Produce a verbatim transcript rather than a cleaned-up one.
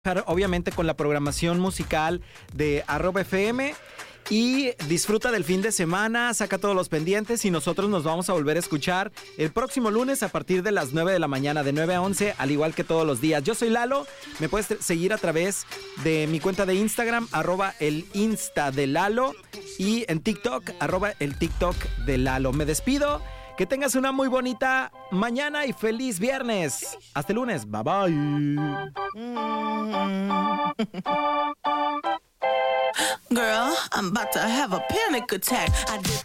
obviamente con la programación musical de arroba F M. Y disfruta del fin de semana, saca todos los pendientes y nosotros nos vamos a volver a escuchar el próximo lunes a partir de las nueve de la mañana, de nueve a once, al igual que todos los días. Yo soy Lalo, me puedes seguir a través de mi cuenta de Instagram, arroba el Insta de Lalo, y en TikTok, arroba el TikTok de Lalo. Me despido, que tengas una muy bonita mañana y feliz viernes. Hasta el lunes, bye bye. Girl, I'm about to have a panic attack. I did